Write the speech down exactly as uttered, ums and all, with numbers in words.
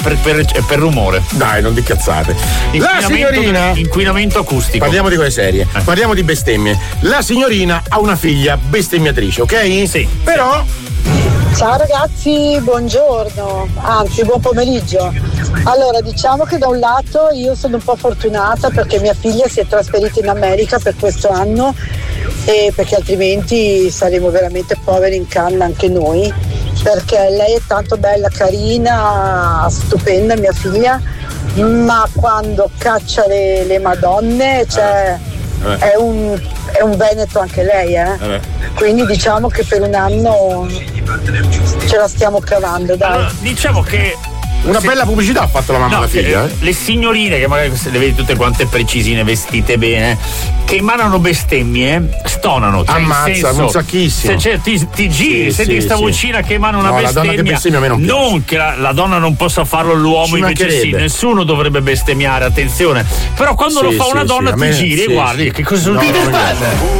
per, per, per rumore. Dai, non di cazzate. La signorina. Inquinamento acustico. Parliamo di cose serie. Eh. Parliamo di bestemmie. La signorina ha una figlia bestemmiatrice, ok? Sì. Però. Ciao ragazzi, buongiorno, anzi buon pomeriggio. Allora, diciamo che da un lato io sono un po' fortunata perché mia figlia si è trasferita in America per questo anno e perché altrimenti saremo veramente poveri in canna anche noi, perché lei è tanto bella, carina, stupenda mia figlia, ma quando caccia le, le madonne, cioè eh. è un è un veneto anche lei, eh? eh. Quindi diciamo che per un anno ce la stiamo cavando, dai. Allora, diciamo che una se... bella pubblicità ha fatto la mamma no, alla figlia. Eh? Le signorine, che magari le vedi tutte quante precisine, vestite bene, che emanano bestemmie, stonano. Cioè ammazza, senso, un sacchissimo. Se cioè, ti, ti giri, sì, senti sì, questa sì. vocina che emana una no, bestemmia. La donna che bestemmia a me non piace. Non che la, la donna non possa farlo, l'uomo Ci invece sì, nessuno dovrebbe bestemmiare, attenzione. Però quando sì, lo fa sì, una donna sì, ti me, giri sì, e guardi sì. che cosa no, succede.